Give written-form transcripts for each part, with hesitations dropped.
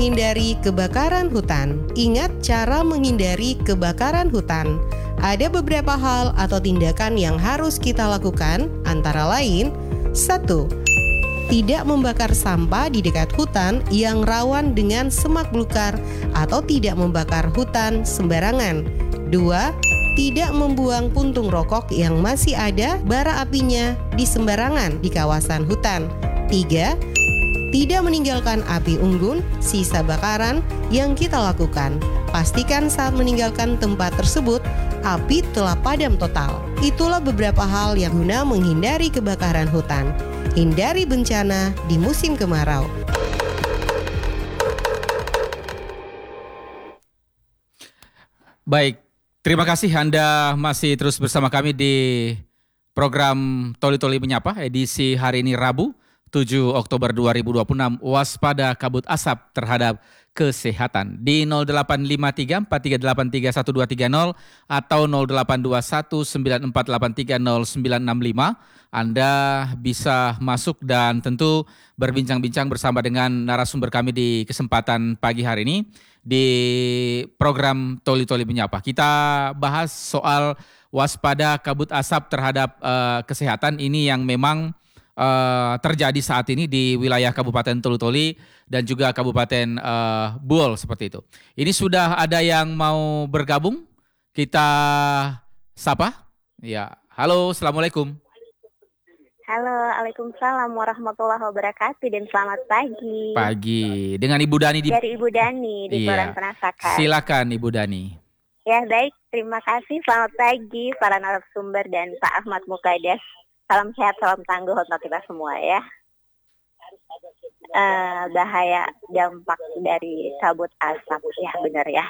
menghindari kebakaran hutan. Ingat cara menghindari kebakaran hutan. Ada beberapa hal atau tindakan yang harus kita lakukan, antara lain 1. Tidak membakar sampah di dekat hutan yang rawan dengan semak belukar atau tidak membakar hutan sembarangan. 2. Tidak membuang puntung rokok yang masih ada bara apinya di sembarangan di kawasan hutan. 3. Tidak meninggalkan api unggun, sisa bakaran yang kita lakukan. Pastikan saat meninggalkan tempat tersebut, api telah padam total. Itulah beberapa hal yang guna menghindari kebakaran hutan. Hindari bencana di musim kemarau. Baik, terima kasih Anda masih terus bersama kami di program Toli-Toli Menyapa edisi hari ini Rabu 7 Oktober 2026. Waspada kabut asap terhadap kesehatan di 0853 4383 1230 atau 0821 9483 0965. Anda bisa masuk dan tentu berbincang-bincang bersama dengan narasumber kami di kesempatan pagi hari ini di program Toli-Toli Menyapa. Kita bahas soal waspada kabut asap terhadap kesehatan ini yang memang terjadi saat ini di wilayah Kabupaten Toli-Toli dan juga Kabupaten Buol seperti itu. Ini sudah ada yang mau bergabung, kita sapa. Ya, halo, assalamualaikum. Halo, waalaikumsalam warahmatullahi wabarakatuh dan selamat pagi. Pagi, dengan Ibu Dani dari Ibu Dani di Kelurahan Penasakan. Silakan Ibu Dani. Ya baik, terima kasih. Selamat pagi para narasumber dan Pak Ahmad Mukades. Salam sehat, salam tangguh untuk kita semua ya. Bahaya dampak dari kabut asap, ya benar ya.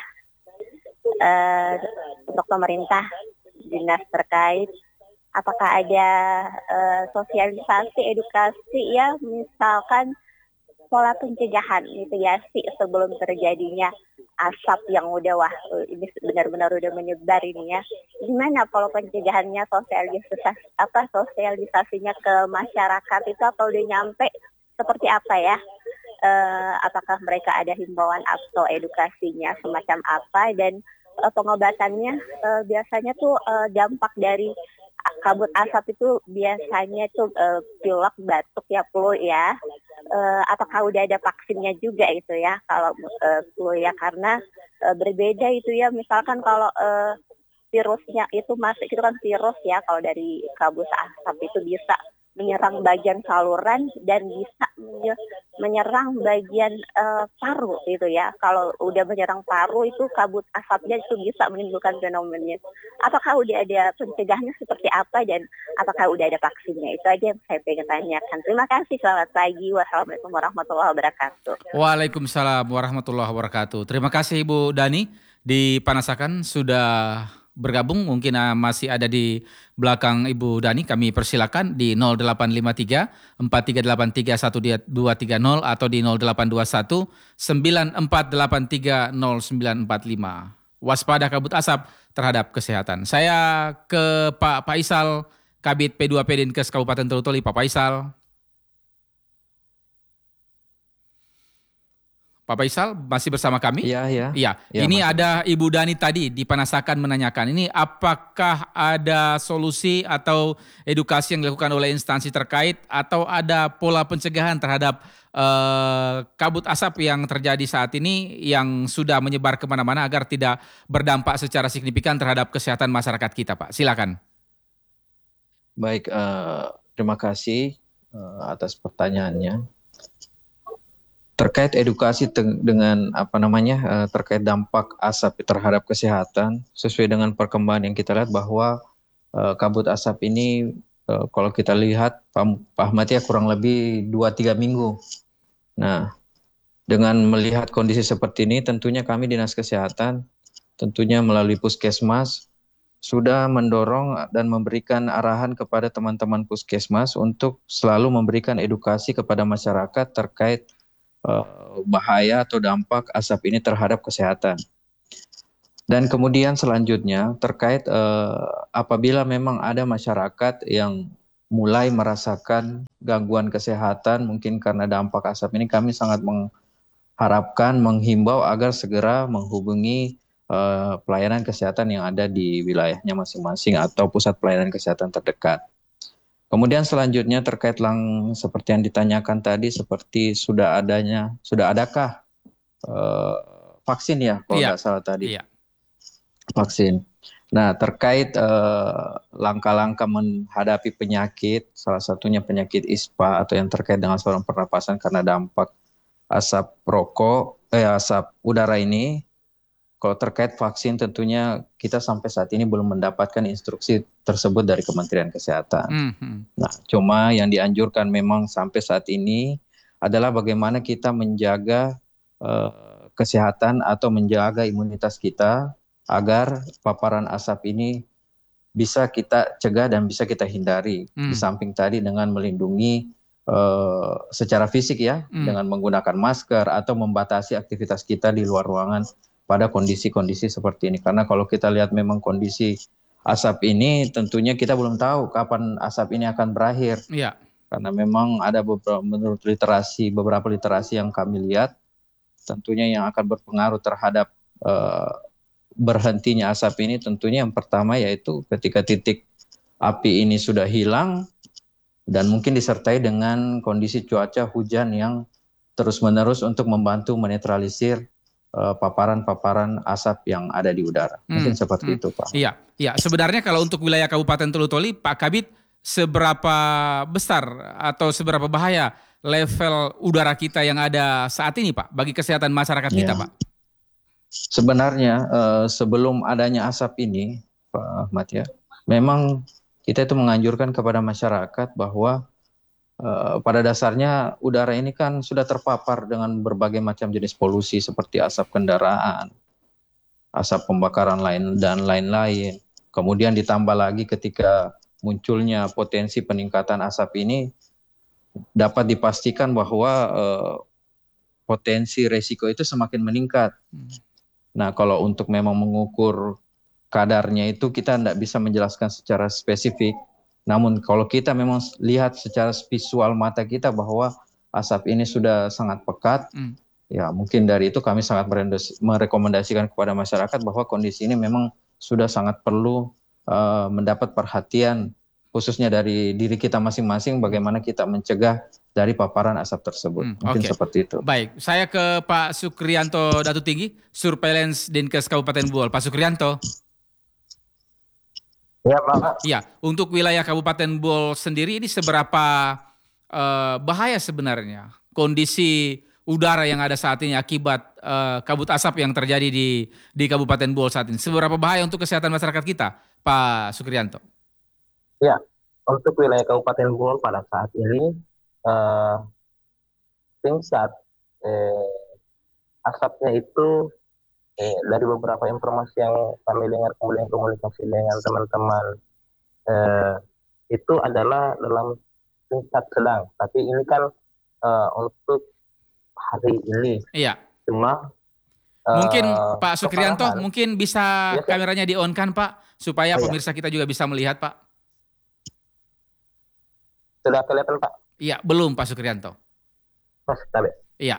Untuk pemerintah, dinas terkait, apakah ada sosialisasi, edukasi ya, misalkan pola pencegahan, mitigasi sebelum terjadinya asap yang udah ini benar-benar udah menyebar ini ya. Gimana kalau pencegahannya, sosialisasinya ke masyarakat itu apa udah nyampe seperti apa ya? Apakah mereka ada himbauan atau edukasinya semacam apa, dan pengobatannya biasanya tuh dampak dari kabut asap itu biasanya tuh pilek, batuk ya, flu ya. Apakah udah ada vaksinnya juga itu ya kalau flu ya, karena berbeda itu ya. Misalkan kalau virusnya itu masih, itu kan virus ya, kalau dari kabut asap itu bisa menyerang bagian saluran dan bisa menyerang bagian paru itu ya. Kalau udah menyerang paru itu kabut asapnya itu bisa menimbulkan pneumonia. Apakah udah ada pencegahannya seperti apa dan apakah udah ada vaksinnya? Itu aja yang saya pengen tanyakan. Terima kasih, selamat pagi. Wassalamualaikum warahmatullahi wabarakatuh. Waalaikumsalam warahmatullahi wabarakatuh. Terima kasih Ibu Dani di Panasakan sudah bergabung. Mungkin masih ada di belakang Ibu Dani, kami persilakan di 0853 4383 1230 atau di 0821 9483 0945. Waspada kabut asap terhadap kesehatan. Saya ke Pak Faisal, Kabid P2P Dinkes Kabupaten Toli-Toli. Pak Faisal. Pak Faisal masih bersama kami? Iya. Ini masih. Ada Ibu Dani tadi di Panasakan menanyakan, ini apakah ada solusi atau edukasi yang dilakukan oleh instansi terkait atau ada pola pencegahan terhadap kabut asap yang terjadi saat ini yang sudah menyebar kemana-mana agar tidak berdampak secara signifikan terhadap kesehatan masyarakat kita, Pak. Silakan. Baik, terima kasih atas pertanyaannya. Terkait edukasi dengan terkait dampak asap terhadap kesehatan, sesuai dengan perkembangan yang kita lihat bahwa kabut asap ini kalau kita lihat Pak Ahmad ya kurang lebih 2-3 minggu. Nah, dengan melihat kondisi seperti ini, tentunya kami Dinas Kesehatan tentunya melalui Puskesmas sudah mendorong dan memberikan arahan kepada teman-teman Puskesmas untuk selalu memberikan edukasi kepada masyarakat terkait bahaya atau dampak asap ini terhadap kesehatan. Dan kemudian selanjutnya terkait apabila memang ada masyarakat yang mulai merasakan gangguan kesehatan mungkin karena dampak asap ini, kami sangat harapkan menghimbau agar segera menghubungi pelayanan kesehatan yang ada di wilayahnya masing-masing atau pusat pelayanan kesehatan terdekat. Kemudian selanjutnya terkait seperti yang ditanyakan tadi, seperti sudah adakah eh, vaksin ya, kalau Iya, nggak salah tadi, iya. vaksin. Nah, terkait langkah-langkah menghadapi penyakit, salah satunya penyakit ISPA atau yang terkait dengan saluran pernapasan karena dampak asap udara ini. Kalau terkait vaksin tentunya kita sampai saat ini belum mendapatkan instruksi tersebut dari Kementerian Kesehatan. Nah, cuma yang dianjurkan memang sampai saat ini adalah bagaimana kita menjaga kesehatan atau menjaga imunitas kita agar paparan asap ini bisa kita cegah dan bisa kita hindari. Di samping tadi dengan melindungi secara fisik ya, dengan menggunakan masker atau membatasi aktivitas kita di luar ruangan pada kondisi-kondisi seperti ini. Karena kalau kita lihat memang kondisi asap ini tentunya kita belum tahu kapan asap ini akan berakhir. Iya. Karena memang ada menurut beberapa literasi yang kami lihat, tentunya yang akan berpengaruh terhadap berhentinya asap ini tentunya yang pertama yaitu ketika titik api ini sudah hilang dan mungkin disertai dengan kondisi cuaca hujan yang terus-menerus untuk membantu menetralisir paparan-paparan asap yang ada di udara. Mungkin seperti itu, Pak. Iya, iya. Sebenarnya kalau untuk wilayah Kabupaten Tolu-Toli, Pak Kabid, seberapa besar atau seberapa bahaya level udara kita yang ada saat ini, Pak, bagi kesehatan masyarakat kita, Pak? Sebenarnya sebelum adanya asap ini, Pak Ahmad ya, memang kita itu menganjurkan kepada masyarakat bahwa pada dasarnya udara ini kan sudah terpapar dengan berbagai macam jenis polusi seperti asap kendaraan, asap pembakaran lain dan lain-lain. Kemudian ditambah lagi ketika munculnya potensi peningkatan asap ini, dapat dipastikan bahwa potensi resiko itu semakin meningkat. Nah, kalau untuk memang mengukur kadarnya itu kita tidak bisa menjelaskan secara spesifik. Namun kalau kita memang lihat secara visual mata kita bahwa asap ini sudah sangat pekat, ya mungkin dari itu kami sangat merekomendasikan kepada masyarakat bahwa kondisi ini memang sudah sangat perlu mendapat perhatian khususnya dari diri kita masing-masing bagaimana kita mencegah dari paparan asap tersebut. Mungkin seperti itu. Baik, saya ke Pak Sukrianto Datu Tinggi, Surveillance Dinkes Kabupaten Buol. Pak Sukrianto. Ya, Pak. Ya, untuk wilayah Kabupaten Buol sendiri ini seberapa bahaya sebenarnya kondisi udara yang ada saat ini akibat kabut asap yang terjadi di Kabupaten Buol saat ini? Seberapa bahaya untuk kesehatan masyarakat kita, Pak Sukrianto? Ya, untuk wilayah Kabupaten Buol pada saat ini tingkat asapnya itu dari beberapa informasi yang kami dengar kemudian komunikasi dengan teman-teman itu adalah dalam tingkat sedang. Tapi ini kan untuk hari ini. Iya. Cuma mungkin Pak Sukrianto mungkin bisa ya, kameranya di-on-kan, Pak, supaya pemirsa kita juga bisa melihat, Pak. Sudah kelihatan, Pak? Iya, belum Pak Sukrianto. Iya.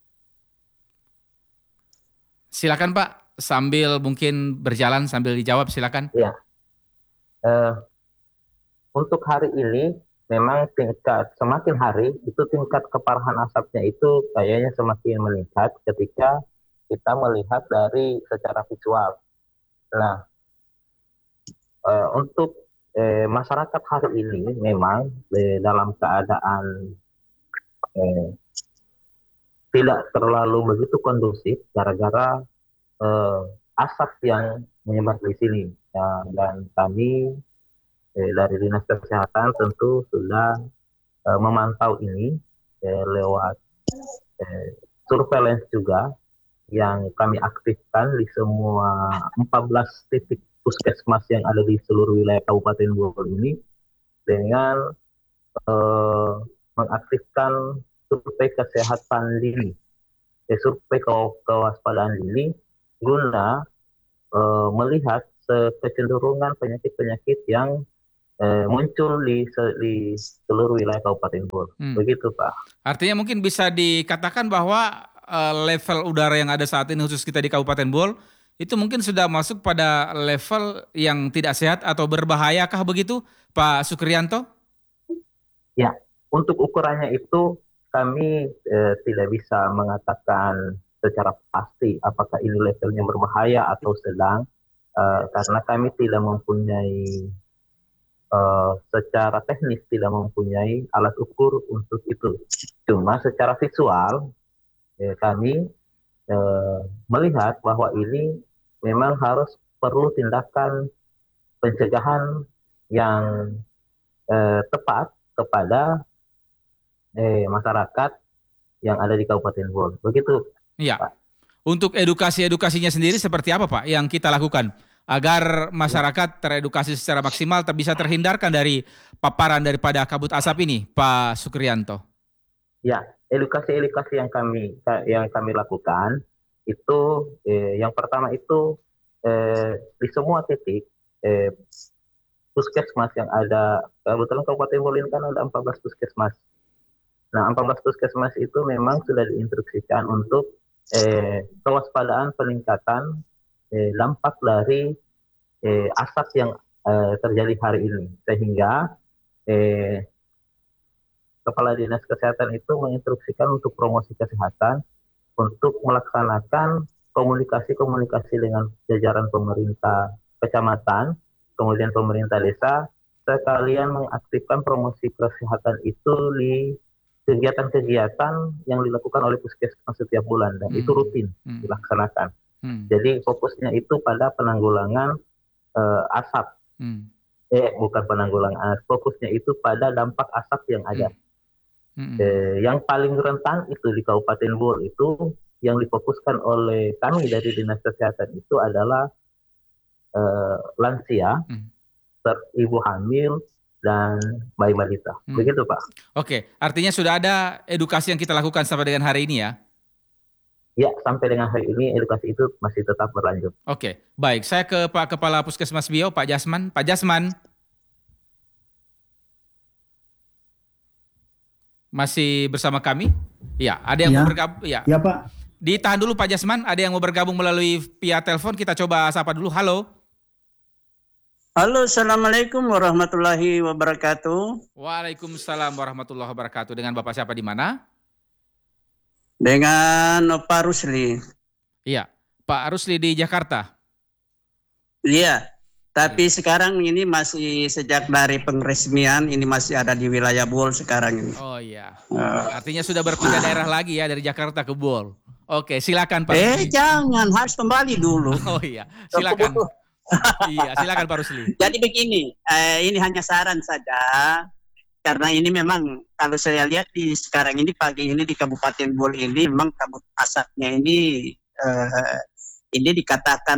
Silakan Pak, sambil mungkin berjalan sambil dijawab, silakan. Iya. Untuk hari ini memang semakin hari itu tingkat keparahan asapnya itu kayaknya semakin meningkat ketika kita melihat dari secara visual. Nah, untuk masyarakat hari ini memang dalam keadaan tidak terlalu begitu kondusif gara-gara asap yang menyebar di sini. Dan kami dari Dinas Kesehatan tentu sudah memantau ini lewat surveillance juga yang kami aktifkan di semua 14 titik puskesmas yang ada di seluruh wilayah Kabupaten Buol ini dengan mengaktifkan survei kesehatan dini, survei kewaspadaan dini guna melihat kecenderungan penyakit-penyakit yang muncul di seluruh wilayah Kabupaten Buol. Begitu, Pak. Artinya mungkin bisa dikatakan bahwa level udara yang ada saat ini khusus kita di Kabupaten Bol itu mungkin sudah masuk pada level yang tidak sehat atau berbahayakah begitu, Pak Sukrianto? Ya, untuk ukurannya itu kami tidak bisa mengatakan secara pasti apakah ini levelnya berbahaya atau sedang, karena kami tidak mempunyai secara teknis tidak mempunyai alat ukur untuk itu. Cuma secara visual kami melihat bahwa ini memang harus perlu tindakan pencegahan yang tepat kepada masyarakat yang ada di Kabupaten Bol. Begitu. Iya. Untuk edukasinya sendiri seperti apa Pak yang kita lakukan agar masyarakat teredukasi secara maksimal bisa terhindarkan dari paparan daripada kabut asap ini, Pak Sukrianto? Ya, edukasi yang kami lakukan itu yang pertama itu di semua titik puskesmas yang ada, kebetulan Kabupaten Bol ini kan ada 14 puskesmas. Nah, 14 puskesmas itu memang sudah diinstruksikan untuk kewaspadaan peningkatan dampak dari asap yang terjadi hari ini, sehingga Kepala Dinas Kesehatan itu menginstruksikan untuk promosi kesehatan untuk melaksanakan komunikasi dengan jajaran pemerintah kecamatan, kemudian pemerintah desa, sekalian mengaktifkan promosi kesehatan itu di kegiatan-kegiatan yang dilakukan oleh puskesmas setiap bulan, dan itu rutin dilaksanakan. Jadi fokusnya itu pada penanggulangan asap. Bukan penanggulangan, fokusnya itu pada dampak asap yang ada. Yang paling rentan itu di Kabupaten Bol itu yang difokuskan oleh kami dari Dinas Kesehatan itu adalah lansia, ibu hamil, dan bayi balita. Begitu Pak. Oke, artinya sudah ada edukasi yang kita lakukan sampai dengan hari ini ya? Ya, sampai dengan hari ini edukasi itu masih tetap berlanjut. Oke, baik. Saya ke Pak Kepala Puskesmas Biau, Pak Jasman. Pak Jasman. Masih bersama kami? Ya, ada yang mau bergabung? Ya, Pak. Ditahan dulu Pak Jasman, ada yang mau bergabung melalui via telepon. Kita coba sapa dulu. Halo. Halo, Assalamualaikum warahmatullahi wabarakatuh. Waalaikumsalam warahmatullahi wabarakatuh. Dengan Bapak siapa di mana? Dengan Pak Rusli. Iya, Pak Rusli di Jakarta. Iya, tapi sekarang ini masih sejak dari pengresmian ini masih ada di wilayah Bol sekarang ini. Oh iya, artinya sudah berpindah daerah lagi ya dari Jakarta ke Bol. Oke, silakan Pak Rusli. Jangan, harus kembali dulu. Oh iya, silakan. Iya, silakan Pak Rusli. Jadi begini, ini hanya saran saja, karena ini memang kalau saya lihat di sekarang ini pagi ini di Kabupaten Bol ini memang kabut asapnya ini dikatakan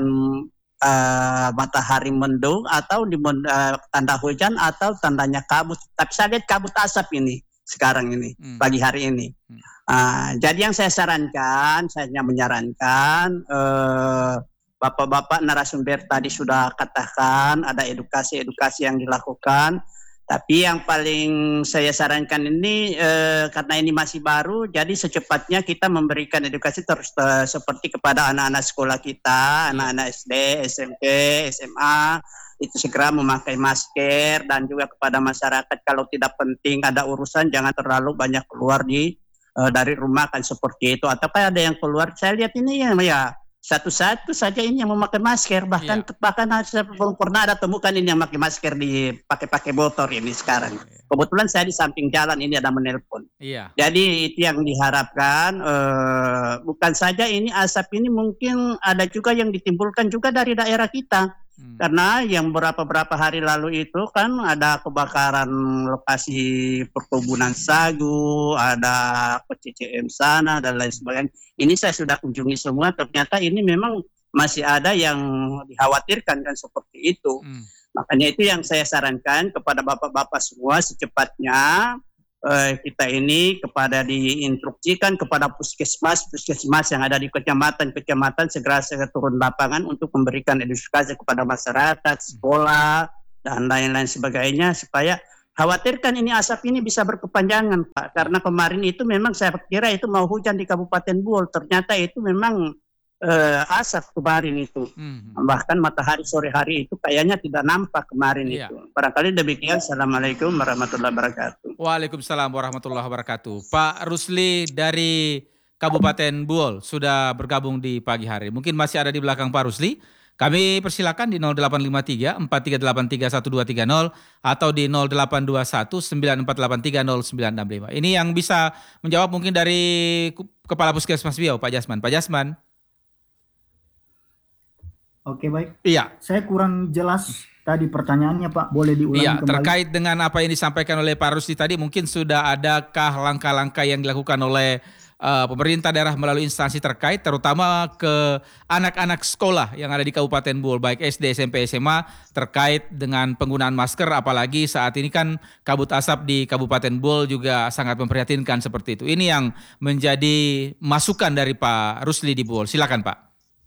matahari mendung atau tanda hujan atau tandanya kabut. Tapi saya lihat kabut asap ini sekarang ini pagi hari ini. Jadi yang saya sarankan, saya menyarankan. Bapak-bapak narasumber tadi sudah katakan ada edukasi yang dilakukan. Tapi yang paling saya sarankan ini karena ini masih baru, jadi secepatnya kita memberikan edukasi terus seperti kepada anak-anak sekolah kita, anak-anak SD, SMP, SMA, itu segera memakai masker, dan juga kepada masyarakat kalau tidak penting ada urusan jangan terlalu banyak keluar dari rumah kan seperti itu. Atau ada yang keluar, saya lihat ini ya satu-satu saja ini yang memakai masker, bahkan saya belum pernah ada temukan ini yang pakai masker pakai motor ini sekarang. Kebetulan saya di samping jalan ini ada menelpon. Jadi itu yang diharapkan, bukan saja ini asap ini mungkin ada juga yang ditimbulkan juga dari daerah kita. Karena yang beberapa hari lalu itu kan ada kebakaran lokasi perkebunan sagu, ada PCCM sana dan lain sebagainya. Ini saya sudah kunjungi semua, ternyata ini memang masih ada yang dikhawatirkan kan seperti itu. Makanya itu yang saya sarankan kepada bapak-bapak semua secepatnya kita ini diinstruksikan kepada puskesmas yang ada di kecamatan segera turun lapangan untuk memberikan edukasi kepada masyarakat, sekolah dan lain-lain sebagainya supaya khawatirkan ini asap ini bisa berkepanjangan, Pak. Karena kemarin itu memang saya kira itu mau hujan di Kabupaten Buol. Ternyata itu memang asap kemarin itu. Bahkan matahari sore hari itu kayaknya tidak nampak kemarin itu. Barangkali demikian. Assalamualaikum warahmatullahi wabarakatuh. Waalaikumsalam warahmatullahi wabarakatuh. Pak Rusli dari Kabupaten Buol sudah bergabung di pagi hari. Mungkin masih ada di belakang Pak Rusli. Kami persilakan di 0853 4383 1230 atau di 0821 9483 0965. Ini yang bisa menjawab mungkin dari Kepala Puskesmas Biau, Pak Jasman. Pak Jasman. Oke, baik. Iya. Saya kurang jelas tadi pertanyaannya, Pak. Boleh diulangi kembali? Terkait dengan apa yang disampaikan oleh Pak Rusli tadi, mungkin sudah adakah langkah-langkah yang dilakukan oleh pemerintah daerah melalui instansi terkait, terutama ke anak-anak sekolah yang ada di Kabupaten Buol, baik SD, SMP, SMA, terkait dengan penggunaan masker, apalagi saat ini kan kabut asap di Kabupaten Buol juga sangat memprihatinkan seperti itu. Ini yang menjadi masukan dari Pak Rusli di Buol. Silakan, Pak.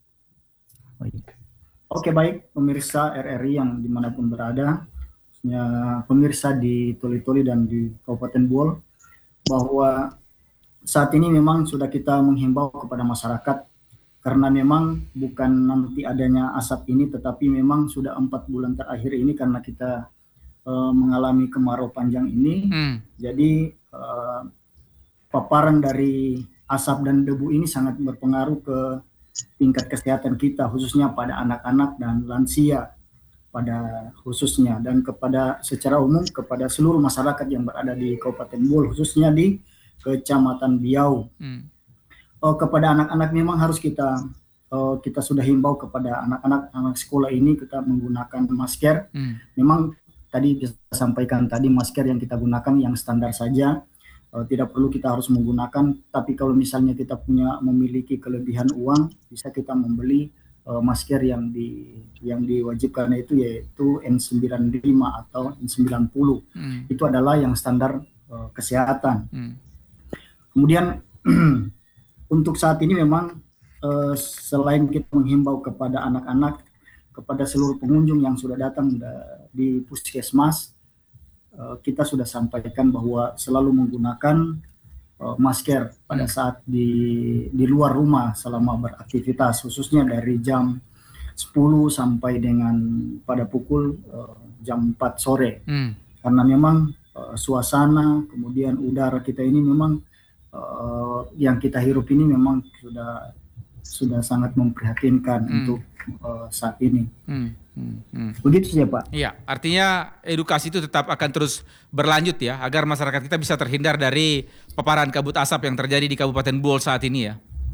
Oke, baik, pemirsa RRI yang dimanapun berada, pemirsa di Toli-Toli dan di Kabupaten Buol, bahwa saat ini memang sudah kita menghimbau kepada masyarakat, karena memang bukan nanti adanya asap ini, tetapi memang sudah 4 bulan terakhir ini karena kita mengalami kemarau panjang ini. Jadi paparan dari asap dan debu ini sangat berpengaruh ke tingkat kesehatan kita, khususnya pada anak-anak dan lansia pada khususnya, dan kepada secara umum kepada seluruh masyarakat yang berada di Kabupaten Buol, khususnya di Kecamatan Biau. Kepada anak-anak memang harus kita sudah himbau kepada anak-anak sekolah ini kita menggunakan masker. Memang tadi bisa sampaikan tadi masker yang kita gunakan yang standar saja, tidak perlu kita harus menggunakan. Tapi kalau misalnya kita memiliki kelebihan uang, bisa kita membeli masker yang diwajibkan yaitu N95 atau N90. Itu adalah yang standar kesehatan. Kemudian untuk saat ini memang selain kita menghimbau kepada anak-anak, kepada seluruh pengunjung yang sudah datang di Puskesmas, kita sudah sampaikan bahwa selalu menggunakan masker pada saat di luar rumah selama beraktivitas, khususnya dari jam 10 sampai dengan pada pukul jam 4 sore. Karena memang suasana, kemudian udara kita ini memang yang kita hirup ini memang sudah sangat memprihatinkan untuk saat ini. Begitu saja, Pak. Iya, artinya edukasi itu tetap akan terus berlanjut ya, agar masyarakat kita bisa terhindar dari paparan kabut asap yang terjadi di Kabupaten Buol saat ini ya.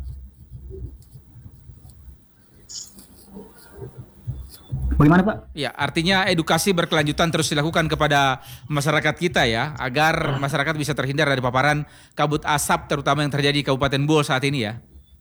Bagaimana, Pak? Ya, artinya edukasi berkelanjutan terus dilakukan kepada masyarakat kita ya, agar masyarakat bisa terhindar dari paparan kabut asap terutama yang terjadi di Kabupaten Buol saat ini ya.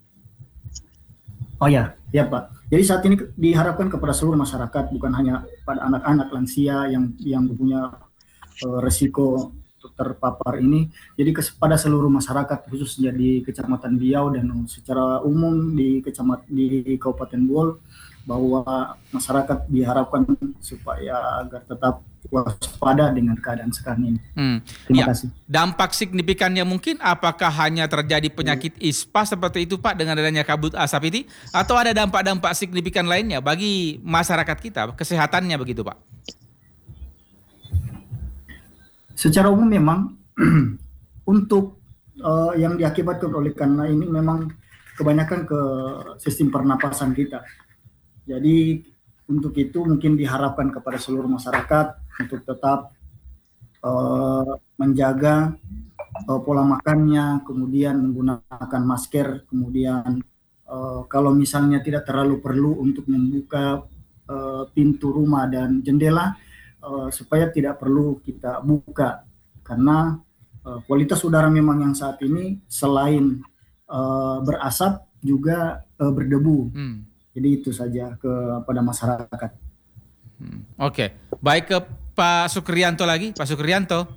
Oh ya, Pak. Jadi saat ini diharapkan kepada seluruh masyarakat, bukan hanya pada anak-anak lansia yang punya resiko terpapar ini. Jadi kepada seluruh masyarakat, khususnya di Kecamatan Biau dan secara umum di Kabupaten Buol, bahwa masyarakat diharapkan supaya agar tetap waspada dengan keadaan sekarang ini. Terima kasih. Dampak signifikannya mungkin apakah hanya terjadi penyakit ispa seperti itu, Pak, dengan adanya kabut asap ini, atau ada dampak-dampak signifikan lainnya bagi masyarakat kita, kesehatannya begitu, Pak? Secara umum memang untuk yang diakibatkan oleh karena ini memang kebanyakan ke sistem pernapasan kita. Jadi untuk itu mungkin diharapkan kepada seluruh masyarakat untuk tetap menjaga pola makannya, kemudian menggunakan masker, kemudian kalau misalnya tidak terlalu perlu untuk membuka pintu rumah dan jendela, supaya tidak perlu kita buka, karena kualitas udara memang yang saat ini selain berasap juga berdebu. Jadi itu saja kepada masyarakat. Oke, baik ke Pak Sukriyanto lagi, Pak Sukriyanto.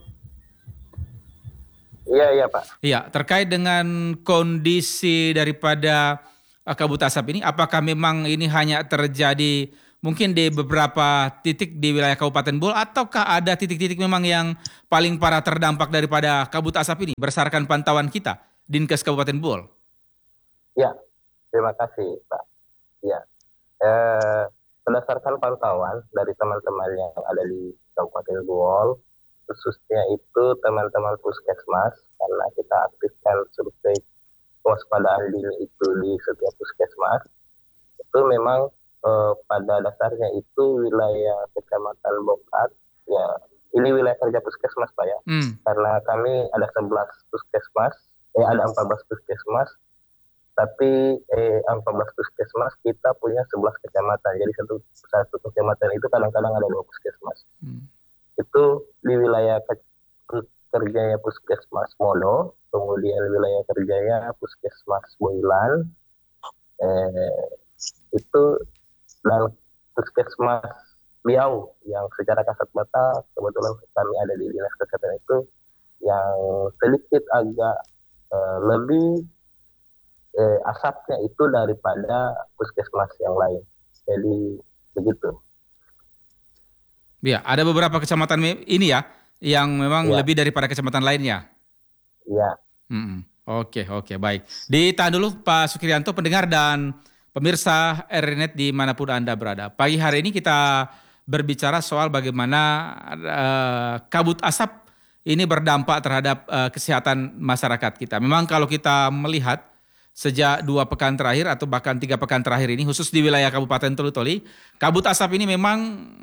Iya Pak. Iya, terkait dengan kondisi daripada kabut asap ini, apakah memang ini hanya terjadi mungkin di beberapa titik di wilayah Kabupaten Bol, ataukah ada titik-titik memang yang paling parah terdampak daripada kabut asap ini berdasarkan pantauan kita Dinkes Kabupaten Bol? Ya, terima kasih Pak. Ya, berdasarkan pantauan dari teman-teman yang ada di Kabupaten Bol, khususnya itu teman-teman puskesmas, karena kita aktifkan survei kewaspadaan dini itu di setiap puskesmas, itu memang pada dasarnya itu wilayah Kecamatan Bokat, ya ini wilayah kerja puskesmas Pak ya, karena kami ada 11 puskesmas, ada 14 puskesmas, tapi 14 puskesmas kita punya 11 kecamatan, jadi satu kecamatan itu kadang-kadang ada 2 puskesmas. Itu di wilayah kerjanya Puskesmas Mono, kemudian wilayah kerjanya Puskesmas Boilan, itu dan Puskesmas Biau yang secara kasat mata kebetulan kami ada di dinas kesehatan itu yang sedikit agak lebih asapnya itu daripada puskesmas yang lain. Jadi begitu. Ya, ada beberapa kecamatan ini ya yang memang lebih daripada kecamatan lainnya. Ya. Oke, baik. Ditahan dulu Pak Sukrianto, pendengar dan pemirsa RRI Net dimanapun Anda berada. Pagi hari ini kita berbicara soal bagaimana kabut asap ini berdampak terhadap kesehatan masyarakat kita. Memang kalau kita melihat sejak 2 pekan terakhir atau bahkan 3 pekan terakhir ini, khusus di wilayah Kabupaten Toli-Toli, kabut asap ini memang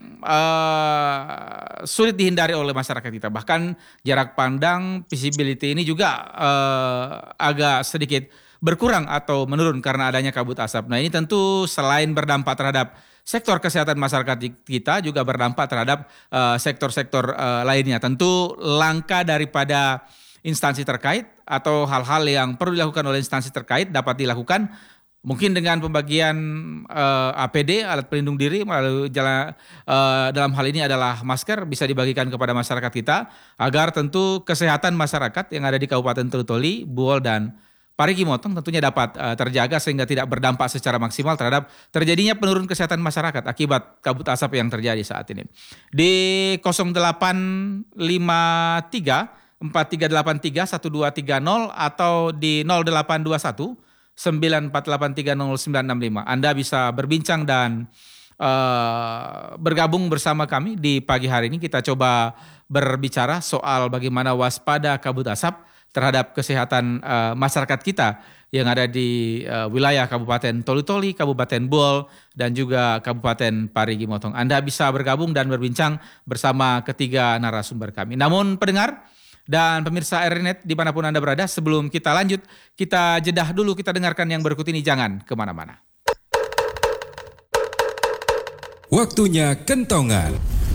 sulit dihindari oleh masyarakat kita. Bahkan jarak pandang, visibility ini juga agak sedikit berkurang atau menurun karena adanya kabut asap. Nah ini tentu selain berdampak terhadap sektor kesehatan masyarakat kita, juga berdampak terhadap sektor-sektor lainnya. Tentu langkah daripada instansi terkait atau hal-hal yang perlu dilakukan oleh instansi terkait dapat dilakukan mungkin dengan pembagian APD, alat pelindung diri, melalui dalam hal ini adalah masker, bisa dibagikan kepada masyarakat kita agar tentu kesehatan masyarakat yang ada di Kabupaten Toli-Toli, Buol dan Parigi Motong tentunya dapat terjaga sehingga tidak berdampak secara maksimal terhadap terjadinya penurunan kesehatan masyarakat akibat kabut asap yang terjadi saat ini. Di 0853 4383 1230 atau di 0821 94830 965. Anda bisa berbincang dan bergabung bersama kami di pagi hari ini. Kita coba berbicara soal bagaimana waspada kabut asap terhadap kesehatan masyarakat kita yang ada di wilayah Kabupaten Toli-Toli, Kabupaten Bol, dan juga Kabupaten Parigi Motong. Anda bisa bergabung dan berbincang bersama ketiga narasumber kami. Namun pendengar dan pemirsa RRI Net dimanapun Anda berada, sebelum kita lanjut, kita jedah dulu, kita dengarkan yang berikut ini, jangan kemana-mana. Waktunya kentongan.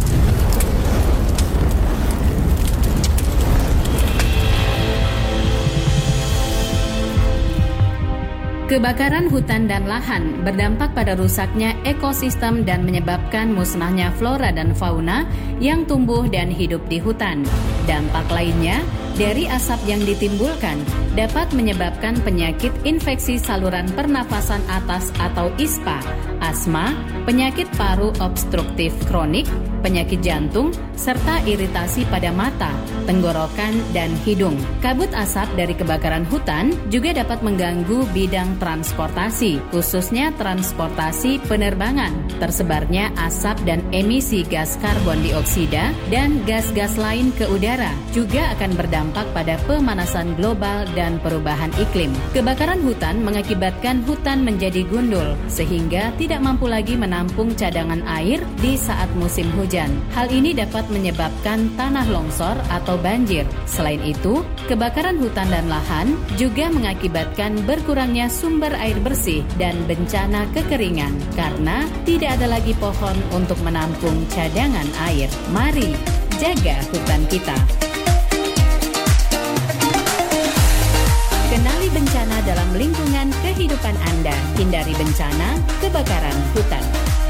Kebakaran hutan dan lahan berdampak pada rusaknya ekosistem dan menyebabkan musnahnya flora dan fauna yang tumbuh dan hidup di hutan. Dampak lainnya dari asap yang ditimbulkan dapat menyebabkan penyakit infeksi saluran pernafasan atas atau ISPA, asma, penyakit paru obstruktif kronik, penyakit jantung, serta iritasi pada mata, tenggorokan, dan hidung. Kabut asap dari kebakaran hutan juga dapat mengganggu bidang transportasi, khususnya transportasi penerbangan. Tersebarnya asap dan emisi gas karbon dioksida dan gas-gas lain ke udara juga akan berdampak pada pemanasan global dan perubahan iklim. Kebakaran hutan mengakibatkan hutan menjadi gundul, sehingga tidak mampu lagi menampung cadangan air di saat musim hujan. Hal ini dapat menyebabkan tanah longsor atau banjir. Selain itu, kebakaran hutan dan lahan juga mengakibatkan berkurangnya sumber air bersih dan bencana kekeringan karena tidak ada lagi pohon untuk menampung cadangan air. Mari jaga hutan kita. Kenali bencana dalam lingkungan kehidupan Anda. Hindari bencana kebakaran hutan.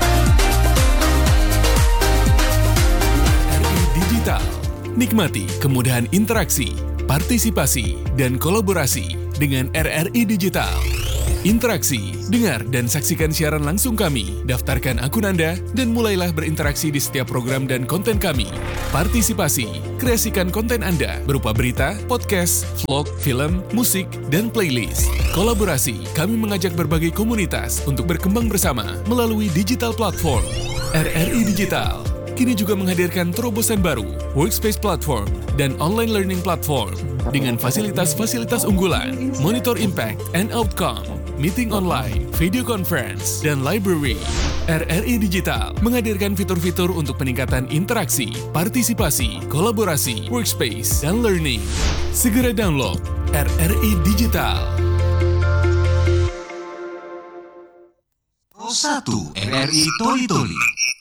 RRI Digital. Nikmati kemudahan interaksi, partisipasi, dan kolaborasi dengan RRI Digital. Interaksi, dengar dan saksikan siaran langsung kami. Daftarkan akun Anda dan mulailah berinteraksi di setiap program dan konten kami. Partisipasi, kreasikan konten Anda berupa berita, podcast, vlog, film, musik, dan playlist. Kolaborasi, kami mengajak berbagai komunitas untuk berkembang bersama melalui digital platform. RRI Digital kini juga menghadirkan terobosan baru, workspace platform, dan online learning platform dengan fasilitas-fasilitas unggulan, monitor impact and outcome, meeting online, video conference, dan library. RRI Digital menghadirkan fitur-fitur untuk peningkatan interaksi, partisipasi, kolaborasi, workspace, dan learning. Segera download RRI Digital. Pro 1 RRI Toli-Toli.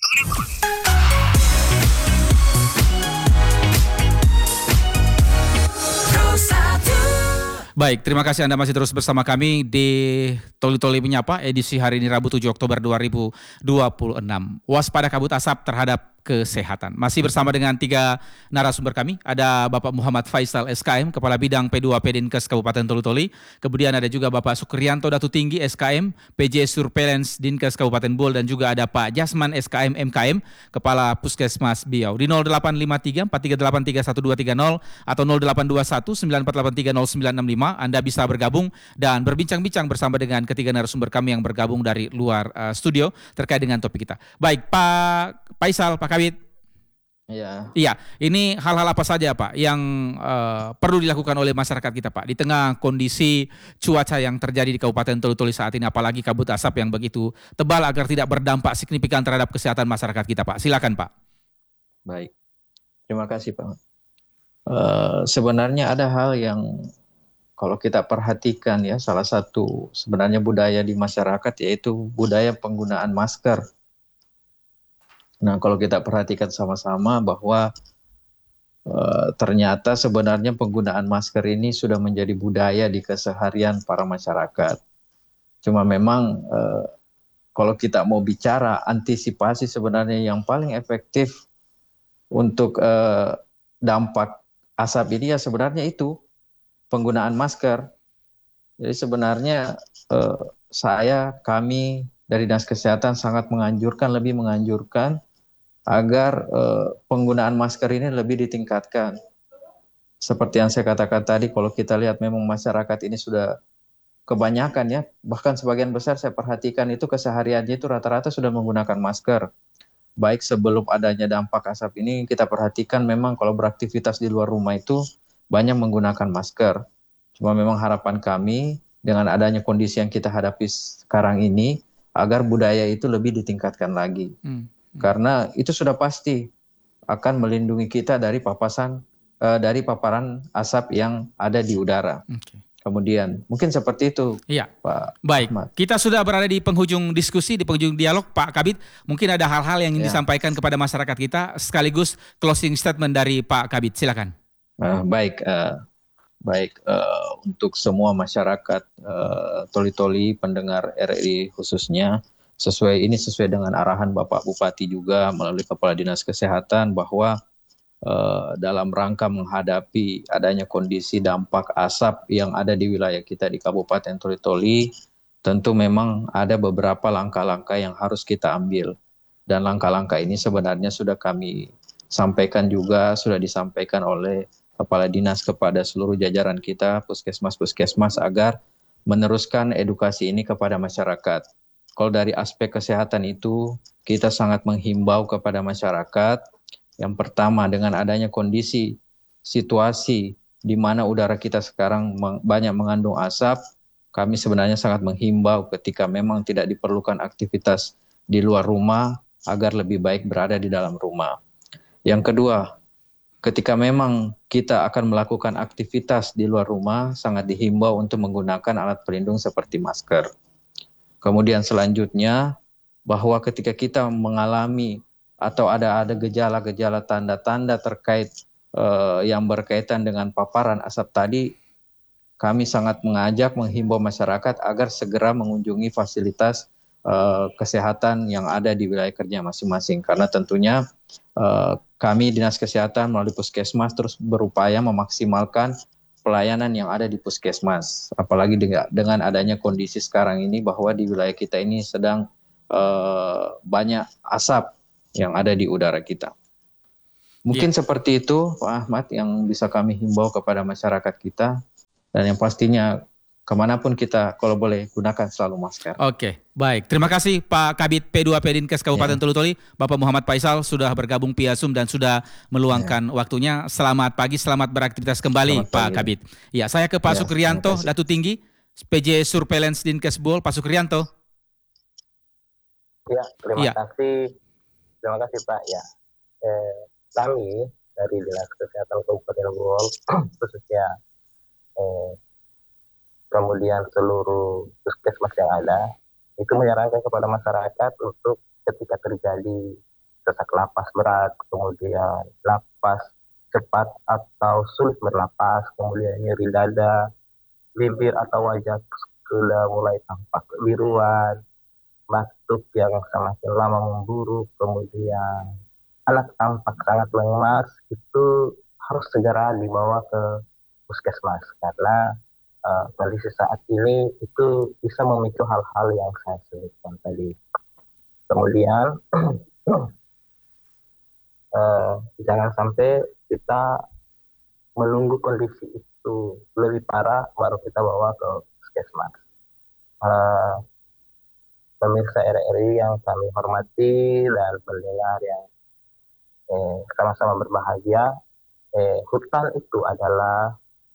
Baik, terima kasih Anda masih terus bersama kami di Toli-Toli Menyapa edisi hari ini Rabu 7 Oktober 2026. Waspada kabut asap terhadap kesehatan. Masih bersama dengan 3 narasumber kami. Ada Bapak Muhammad Faisal SKM, Kepala Bidang P2P Dinkes Kabupaten Toli-Toli. Kemudian ada juga Bapak Sukrianto Datu Tinggi SKM, PJ Surveillance Dinkes Kabupaten Bul, dan juga ada Pak Jasman SKM MKM, Kepala Puskesmas Biau. Di 0853 438 31230 atau 0821 948 30965 Anda bisa bergabung dan berbincang-bincang bersama dengan ketiga narasumber kami yang bergabung dari luar studio terkait dengan topik kita. Baik, Pak Faisal, Pak Kabit. Iya, ini hal-hal apa saja Pak yang perlu dilakukan oleh masyarakat kita Pak di tengah kondisi cuaca yang terjadi di Kabupaten Toli-Toli saat ini, apalagi kabut asap yang begitu tebal agar tidak berdampak signifikan terhadap kesehatan masyarakat kita Pak. Silakan Pak. Baik, terima kasih Pak. Sebenarnya ada hal yang kalau kita perhatikan ya, salah satu sebenarnya budaya di masyarakat yaitu budaya penggunaan masker. Nah, kalau kita perhatikan sama-sama bahwa ternyata sebenarnya penggunaan masker ini sudah menjadi budaya di keseharian para masyarakat. Cuma memang kalau kita mau bicara antisipasi sebenarnya yang paling efektif untuk dampak asap ini ya sebenarnya itu penggunaan masker. Jadi sebenarnya kami dari Dinas Kesehatan sangat lebih menganjurkan agar penggunaan masker ini lebih ditingkatkan. Seperti yang saya katakan tadi, kalau kita lihat memang masyarakat ini sudah kebanyakan ya, bahkan sebagian besar saya perhatikan itu kesehariannya itu rata-rata sudah menggunakan masker. Baik sebelum adanya dampak asap ini, kita perhatikan memang kalau beraktivitas di luar rumah itu banyak menggunakan masker. Cuma memang harapan kami dengan adanya kondisi yang kita hadapi sekarang ini, agar budaya itu lebih ditingkatkan lagi. Karena itu sudah pasti akan melindungi kita dari paparan asap yang ada di udara. Kemudian mungkin seperti itu. Iya. Pak Baik, Ahmad. kita sudah berada di penghujung diskusi, di penghujung dialog Pak Kabit. Mungkin ada hal-hal yang ingin disampaikan kepada masyarakat kita sekaligus closing statement dari Pak Kabit. Silakan. Baik, untuk semua masyarakat Toli-Toli, pendengar RRI khususnya, sesuai dengan arahan Bapak Bupati juga melalui Kepala Dinas Kesehatan bahwa dalam rangka menghadapi adanya kondisi dampak asap yang ada di wilayah kita di Kabupaten Toli-Toli, tentu memang ada beberapa langkah-langkah yang harus kita ambil. Dan langkah-langkah ini sebenarnya sudah kami sampaikan juga, sudah disampaikan oleh Kepala Dinas kepada seluruh jajaran kita, puskesmas agar meneruskan edukasi ini kepada masyarakat. Kalau dari aspek kesehatan itu, kita sangat menghimbau kepada masyarakat. Yang pertama, dengan adanya kondisi situasi di mana udara kita sekarang banyak mengandung asap, kami sebenarnya sangat menghimbau ketika memang tidak diperlukan aktivitas di luar rumah, agar lebih baik berada di dalam rumah. Yang kedua, ketika memang kita akan melakukan aktivitas di luar rumah, sangat dihimbau untuk menggunakan alat pelindung seperti masker. Kemudian selanjutnya, bahwa ketika kita mengalami atau ada gejala-gejala tanda-tanda terkait yang berkaitan dengan paparan asap tadi, kami sangat menghimbau masyarakat agar segera mengunjungi fasilitas kesehatan yang ada di wilayah kerja masing-masing. Karena tentunya kami Dinas Kesehatan melalui Puskesmas terus berupaya memaksimalkan pelayanan yang ada di puskesmas. Apalagi dengan adanya kondisi sekarang ini bahwa di wilayah kita ini sedang banyak asap yang ada di udara kita. Mungkin seperti itu Pak Ahmad yang bisa kami himbau kepada masyarakat kita, dan yang pastinya kemanapun kita kalau boleh gunakan selalu masker. Oke, baik. Terima kasih Pak Kabid P2 Pedinkes Kabupaten Tolu-Toli, Bapak Muhammad Faisal sudah bergabung via Zoom dan sudah meluangkan waktunya. Selamat pagi, selamat beraktivitas kembali Selamat Pak pagi. Kabid. Ya, saya ke Pak Sukrianto, terima kasih. Datu Tinggi, PJ Surveillance Dinkes Bol, Pak Sukrianto. Ya, terima kasih. Terima kasih Pak. Ya, kami dari Dinas Kesehatan Kabupaten Bol, khususnya kemudian seluruh puskesmas yang ada, itu menyarankan kepada masyarakat untuk ketika terjadi sesak napas berat, kemudian napas cepat atau sulit bernapas, kemudian nyeri dada, bibir atau wajah sudah mulai tampak kebiruan, batuk yang semakin lama memburuk, kemudian anak tampak sangat lemas, itu harus segera dibawa ke puskesmas karena kondisi saat ini itu bisa memicu hal-hal yang saya sebutkan tadi. Kemudian jangan sampai kita menunggu kondisi itu lebih parah baru kita bawa ke puskesmas. Pemirsa RRI yang kami hormati dan pendengar yang sama-sama berbahagia, hutan itu adalah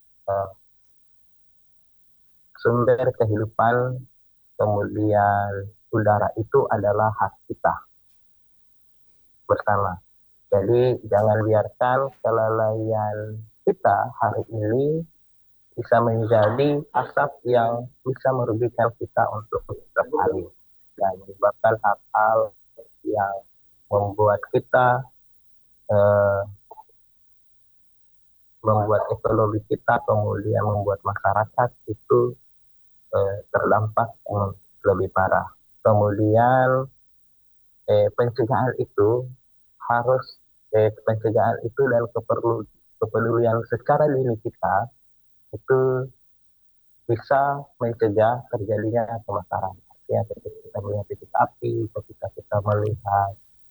sumber kehidupan, kemudian udara itu adalah hak kita bersama. Jadi jangan biarkan kelalaian kita hari ini bisa menjadi asap yang bisa merugikan kita untuk setiap hari dan menyebabkan hal-hal yang membuat kita membuat ekonomi kita, kemudian membuat masyarakat itu terdampak lebih parah. Kemudian pencegahan itu harus pencegahan itu dan kepedulian secara dini kita itu bisa mencegah terjadinya kebakaran. Ya, ketika kita melihat titik api, ketika kita melihat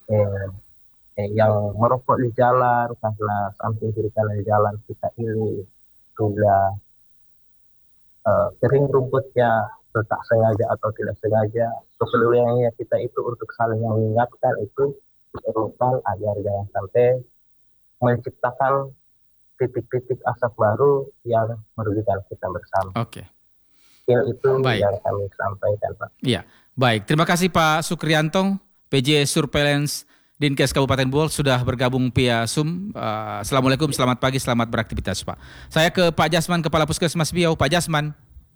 yang merokok di jalan karena samping kiri kanan jalan kita ini sudah kering rumputnya, tak sengaja atau tidak sengaja. Kepeduliannya kita itu untuk saling mengingatkan itu diperlukan agar jangan sampai menciptakan titik-titik asap baru yang merugikan kita bersama. Oke. Itu Baik. yang kami sampaikan, Pak. Iya, baik. Terima kasih Pak Sukrianto, PJ Surveillance Dinkes Kabupaten Bol sudah bergabung via Zoom. Assalamualaikum, selamat pagi, selamat beraktivitas Pak. Saya ke Pak Jasman, Kepala Puskesmas Biau. Pak Jasman.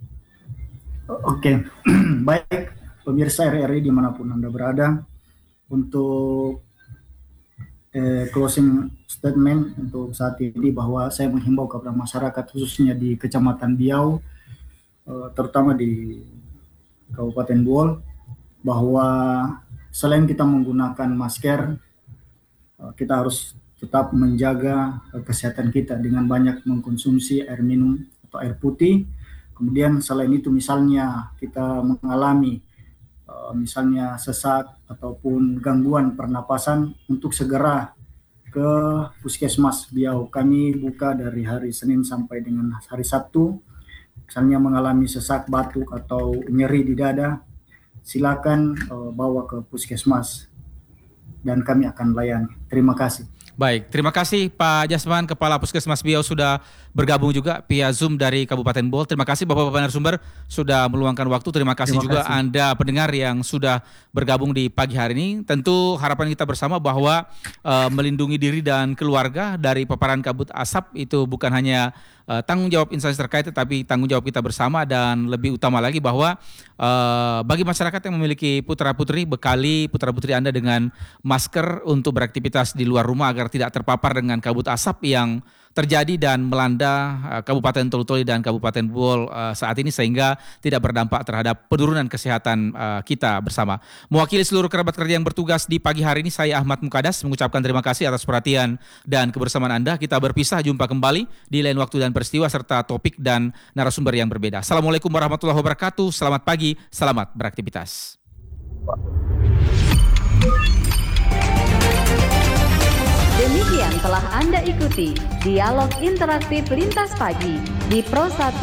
Oke, baik pemirsa RRI dimanapun Anda berada, untuk closing statement untuk saat ini bahwa saya menghimbau kepada masyarakat khususnya di Kecamatan Biau, terutama di Kabupaten Bol, bahwa selain kita menggunakan masker, kita harus tetap menjaga kesehatan kita dengan banyak mengkonsumsi air minum atau air putih. Kemudian selain itu misalnya kita mengalami misalnya sesak ataupun gangguan pernapasan, untuk segera ke Puskesmas Biau. Kami buka dari hari Senin sampai dengan hari Sabtu. Misalnya mengalami sesak, batuk atau nyeri di dada, silakan bawa ke Puskesmas dan kami akan layani. Terima kasih. Baik, terima kasih Pak Jasman, Kepala Puskesmas Biau sudah bergabung juga via Zoom dari Kabupaten Bol. Terima kasih Bapak-Bapak narasumber sudah meluangkan waktu. Terima kasih juga Anda pendengar yang sudah bergabung di pagi hari ini. Tentu harapan kita bersama bahwa melindungi diri dan keluarga dari paparan kabut asap itu bukan hanya tanggung jawab instansi terkait, tetapi tanggung jawab kita bersama, dan lebih utama lagi bahwa bagi masyarakat yang memiliki putra-putri, bekali putra-putri Anda dengan masker untuk beraktivitas di luar rumah agar tidak terpapar dengan kabut asap yang terjadi dan melanda Kabupaten Toli-Toli dan Kabupaten Buol saat ini sehingga tidak berdampak terhadap penurunan kesehatan kita bersama. Mewakili seluruh kerabat kerja yang bertugas di pagi hari ini, saya Ahmad Mukadas mengucapkan terima kasih atas perhatian dan kebersamaan Anda. Kita berpisah, jumpa kembali di lain waktu dan peristiwa serta topik dan narasumber yang berbeda. Assalamualaikum warahmatullahi wabarakatuh. Selamat pagi, selamat beraktivitas. Demikian telah Anda ikuti Dialog Interaktif Lintas Pagi di Pro 1